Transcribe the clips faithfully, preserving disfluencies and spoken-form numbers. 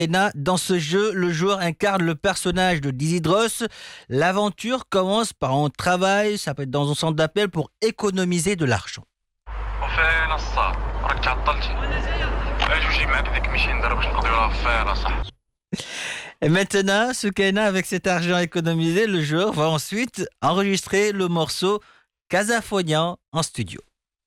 Dans ce jeu, le joueur incarne le personnage de Disidros. L'aventure commence par un travail, ça peut être dans un centre d'appel, pour économiser de l'argent. Et maintenant, Soukaina, avec cet argent économisé, le joueur va ensuite enregistrer le morceau Casafonian en studio.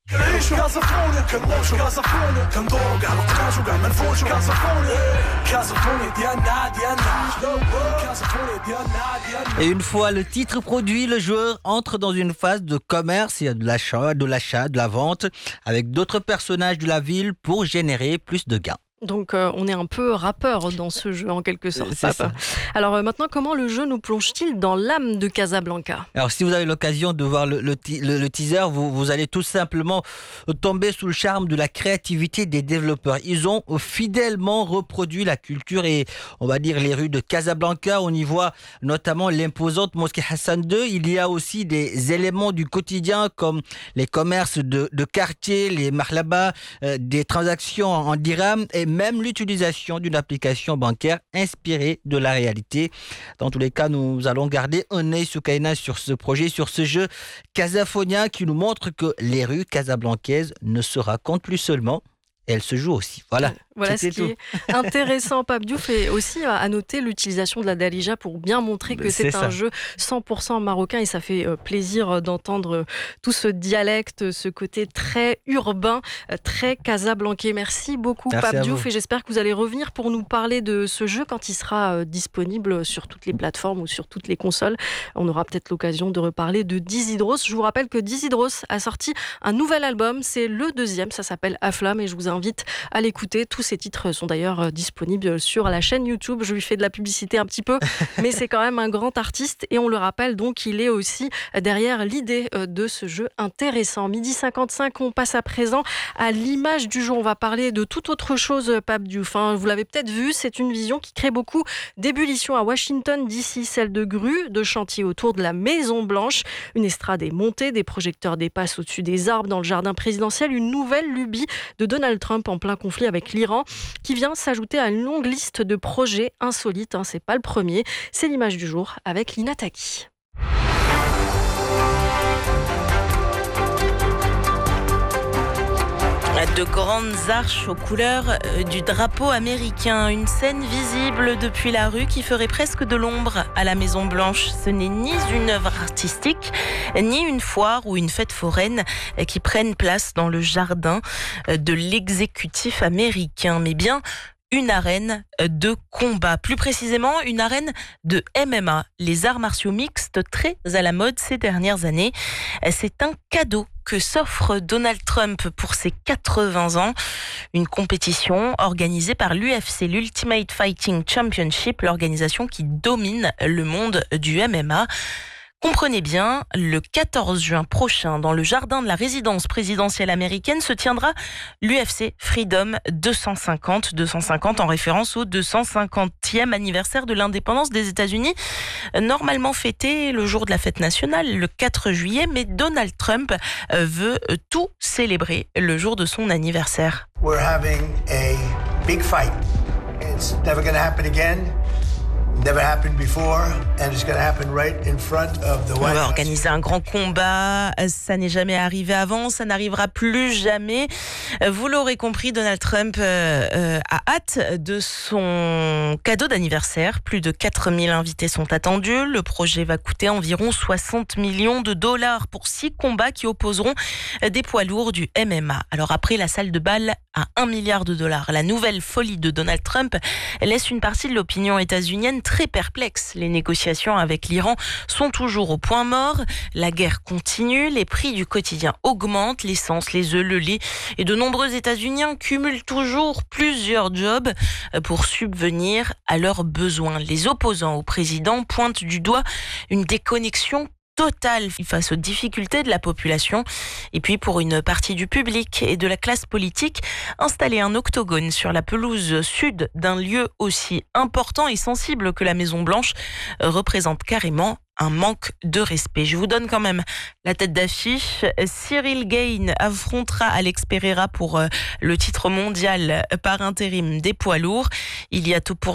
Et une fois le titre produit, le joueur entre dans une phase de commerce, il y a de l'achat, de l'achat, de la vente, avec d'autres personnages de la ville pour générer plus de gains. Donc euh, on est un peu rappeur dans ce jeu en quelque sorte. C'est ça. Alors euh, maintenant, comment le jeu nous plonge-t-il dans l'âme de Casablanca ? Alors si vous avez l'occasion de voir le, le, le, le teaser, vous, vous allez tout simplement tomber sous le charme de la créativité des développeurs. Ils ont fidèlement reproduit la culture et on va dire les rues de Casablanca. On y voit notamment l'imposante mosquée Hassan deux. Il y a aussi des éléments du quotidien comme les commerces de, de quartier, les mahlabas, euh, des transactions en dirhams et même l'utilisation d'une application bancaire inspirée de la réalité. Dans tous les cas, nous allons garder un œil Soukaina sur ce projet, sur ce jeu Casafonian qui nous montre que les rues casablancaises ne se racontent plus seulement, elles se jouent aussi. Voilà. Voilà ce qui tout. est intéressant, Pape Diouf, et aussi à noter l'utilisation de la Dalija pour bien montrer que c'est, c'est un jeu cent pour cent marocain et ça fait plaisir d'entendre tout ce dialecte, ce côté très urbain, très casablancais. Merci beaucoup, Merci Pape Diouf, et j'espère que vous allez revenir pour nous parler de ce jeu quand il sera disponible sur toutes les plateformes ou sur toutes les consoles. On aura peut-être l'occasion de reparler de Disidros. Je vous rappelle que Disidros a sorti un nouvel album, c'est le deuxième, ça s'appelle Aflam et je vous invite à l'écouter. Tous ces titres sont d'ailleurs disponibles sur la chaîne YouTube. Je lui fais de la publicité un petit peu, mais c'est quand même un grand artiste et on le rappelle donc, il est aussi derrière l'idée de ce jeu intéressant. Midi cinquante-cinq, on passe à présent à l'image du jour. On va parler de toute autre chose, Pape Diouf. Vous l'avez peut-être vu, c'est une vision qui crée beaucoup d'ébullition à Washington D C, celle de grues, de chantiers autour de la Maison Blanche. Une estrade est montée, des projecteurs dépassent au-dessus des arbres dans le jardin présidentiel. Une nouvelle lubie de Donald Trump en plein conflit avec l'Iran, qui vient s'ajouter à une longue liste de projets insolites. Hein, c'est pas le premier. C'est l'image du jour avec Lina Taki. De grandes arches aux couleurs du drapeau américain. Une scène visible depuis la rue qui ferait presque de l'ombre à la Maison Blanche. Ce n'est ni une œuvre artistique, ni une foire ou une fête foraine qui prennent place dans le jardin de l'exécutif américain, mais bien une arène de combat. Plus précisément, une arène de M M A, les arts martiaux mixtes très à la mode ces dernières années. C'est un cadeau que s'offre Donald Trump pour ses quatre-vingts ans. Une compétition organisée par l'U F C, l'Ultimate Fighting Championship, l'organisation qui domine le monde du M M A. Comprenez bien, le quatorze juin prochain, dans le jardin de la résidence présidentielle américaine, se tiendra l'U F C Freedom deux cent cinquante, deux cent cinquante en référence au deux cent cinquantième anniversaire de l'indépendance des États-Unis, normalement fêté le jour de la fête nationale, le quatre juillet, mais Donald Trump veut tout célébrer le jour de son anniversaire. We're having a big fight. It's never going to happen again. Never happened before, and it's going to happen right in front of the White House. On va organiser un grand combat. Ça n'est jamais arrivé avant, ça n'arrivera plus jamais. Vous l'aurez compris, Donald Trump euh, a hâte de son cadeau d'anniversaire. Plus de quatre mille invités sont attendus. Le projet va coûter environ soixante millions de dollars pour six combats qui opposeront des poids lourds du M M A. Alors après la salle de bal à un milliard de dollars, la nouvelle folie de Donald Trump laisse une partie de l'opinion états-unienne très perplexe. Les négociations avec l'Iran sont toujours au point mort. La guerre continue, les prix du quotidien augmentent, l'essence, les œufs, le lait et de nombreux États-Uniens cumulent toujours plusieurs jobs pour subvenir à leurs besoins. Les opposants au président pointent du doigt une déconnexion totale face aux difficultés de la population. Et puis pour une partie du public et de la classe politique, installer un octogone sur la pelouse sud d'un lieu aussi important et sensible que la Maison Blanche représente carrément un manque de respect. Je vous donne quand même la tête d'affiche. Cyril Gane affrontera Alex Pereira pour le titre mondial par intérim des poids lourds. Il y a tout pour